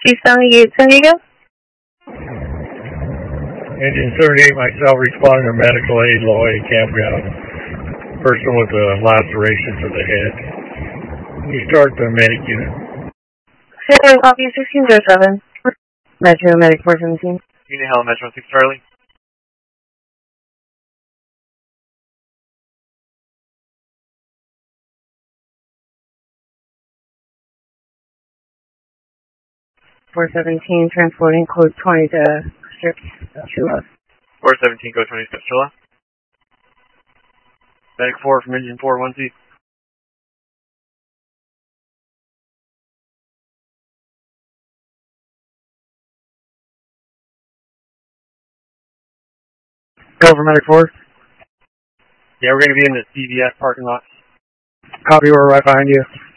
East 78, San Diego? Engine 38, myself responding to medical aid, low aid campground. Person with a laceration to the head. You start the medic unit. Hello, copy 1607. Metro Medic 417. Unit Helen Metro 6 Charlie. .417, transporting code 20 to Strips, Chula. 417, code 20 Strips, Chula. Medic 4 from engine 4, 1C. Go for Medic 4. Yeah, we're going to be in the CVS parking lot. Copy, we're right behind you.